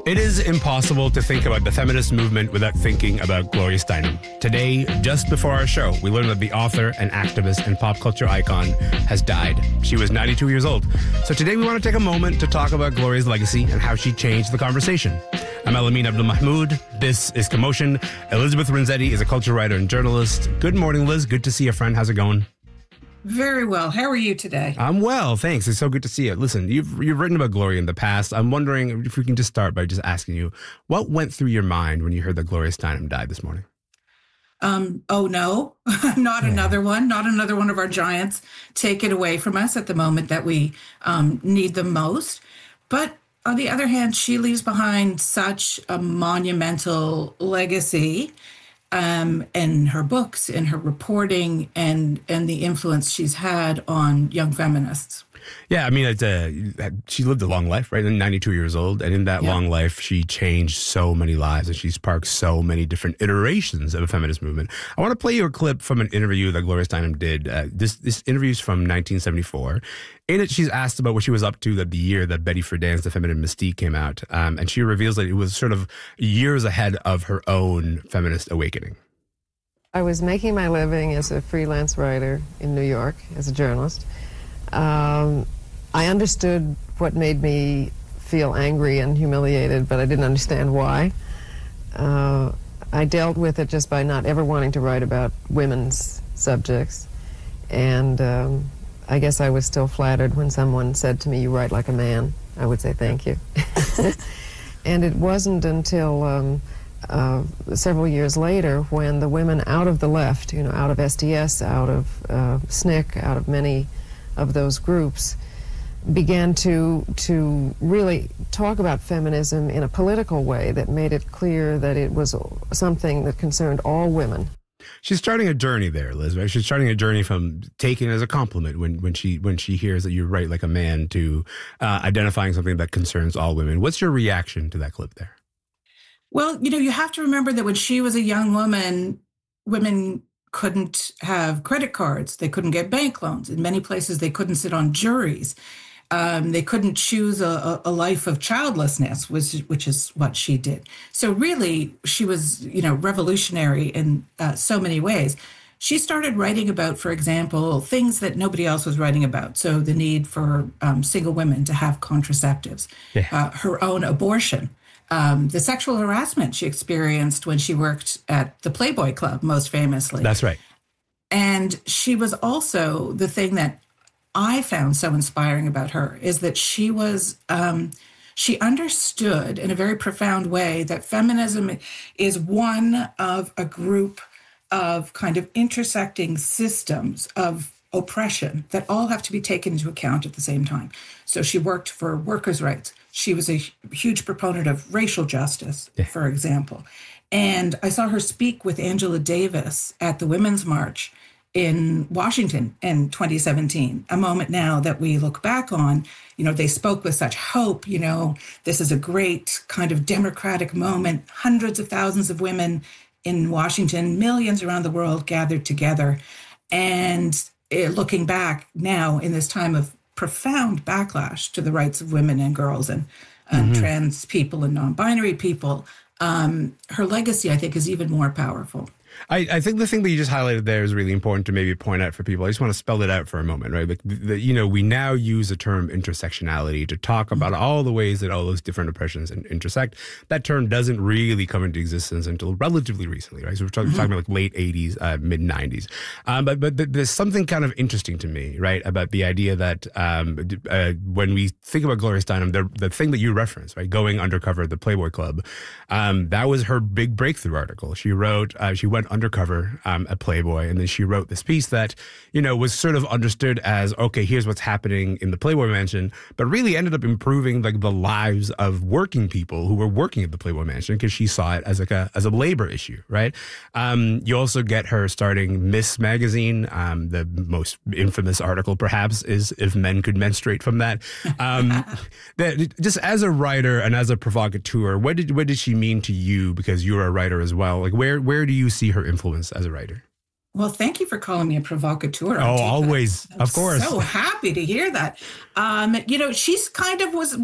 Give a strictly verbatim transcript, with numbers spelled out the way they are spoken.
It is impossible to think about the feminist movement without thinking about Gloria Steinem. Today, just before our show, we learned that the author and activist and pop culture icon has died. She was ninety-two years old. So today we want to take a moment to talk about Gloria's legacy and how she changed the conversation. I'm Elamin Abdul-Mahmoud. This is Commotion. Elizabeth Renzetti is a culture writer and journalist. Good morning, Liz. Good to see you, friend. How's it going? Very well. How are you today? I'm well, thanks. It's so good to see you. Listen, you've you've written about Gloria in the past. I'm wondering if we can just start by just asking you, what went through your mind when you heard that Gloria Steinem died this morning? Um, oh, no, not yeah. another one, not another one of our giants taken away from us at the moment that we um, need them most. But on the other hand, she leaves behind such a monumental legacy Um, in her books, in her reporting, and and the influence she's had on young feminists. Yeah, I mean, it's a, she lived a long life, right? ninety-two years old. And in that yeah. long life, she changed so many lives and she sparked so many different iterations of a feminist movement. I want to play you a clip from an interview that Gloria Steinem did. Uh, this this interview is from nineteen seventy-four. In it, she's asked about what she was up to that the year that Betty Friedan's The Feminine Mystique came out. Um, and she reveals that it was sort of years ahead of her own feminist awakening. I was making my living as a freelance writer in New York, as a journalist. Um, I understood what made me feel angry and humiliated, but I didn't understand why. Uh, I dealt with it just by not ever wanting to write about women's subjects. And um, I guess I was still flattered when someone said to me, "You write like a man." I would say, "Thank you." And it wasn't until um, uh, several years later when the women out of the left, you know, out of S D S, out of uh, S N C C, out of many of those groups, began to to really talk about feminism in a political way that made it clear that it was something that concerned all women. She's starting a journey there, Liz, right? She's starting a journey from taking it as a compliment when, when she when she hears that you write like a man to uh, identifying something that concerns all women. What's your reaction to that clip there? Well, you know, you have to remember that when she was a young woman, women couldn't have credit cards. They couldn't get bank loans. In many places, they couldn't sit on juries. Um, they couldn't choose a, a life of childlessness, which, which is what she did. So really, she was, you know, revolutionary in uh, so many ways. She started writing about, for example, things that nobody else was writing about. So the need for um, single women to have contraceptives, yeah. uh, her own abortion, Um, the sexual harassment she experienced when she worked at the Playboy Club, most famously. That's right. And she was also, the thing that I found so inspiring about her is that she was, um, she understood in a very profound way that feminism is one of a group of kind of intersecting systems of oppression that all have to be taken into account at the same time. So she worked for workers' rights. She was a huge proponent of racial justice, yeah. for example. And I saw her speak with Angela Davis at the Women's March in Washington in twenty seventeen, a moment now that we look back on. You know, they spoke with such hope. You know, this is a great kind of democratic moment. Hundreds of thousands of women in Washington, millions around the world gathered together. And uh, looking back now in this time of profound backlash to the rights of women and girls and, and mm-hmm. trans people and non-binary people, um, her legacy, I think, is even more powerful. I, I think the thing that you just highlighted there is really important to maybe point out for people. I just want to spell it out for a moment, right? Like, the, the, you know, we now use the term intersectionality to talk about mm-hmm. all the ways that all those different oppressions intersect. That term doesn't really come into existence until relatively recently, right? So we're talking, mm-hmm. talking about like late eighties, uh, mid nineties. Um, but, but there's something kind of interesting to me, right, about the idea that um, uh, when we think about Gloria Steinem, the, the thing that you referenced, right, going undercover at the Playboy Club, um, that was her big breakthrough article. She wrote, uh, she went undercover um, at Playboy, and then she wrote this piece that, you know, was sort of understood as, okay, here's what's happening in the Playboy Mansion, but really ended up improving like the lives of working people who were working at the Playboy Mansion because she saw it as like a as a labor issue, right? Um, you also get her starting Miss Magazine. Um, the most infamous article, perhaps, is if men could menstruate from that. Um, that just as a writer and as a provocateur, what did what did she mean to you? Because you're a writer as well. Like, where where do you see her influence as a writer? Well, thank you for calling me a provocateur. Oh, always, I'm of course. So happy to hear that. Um, you know, she's kind of was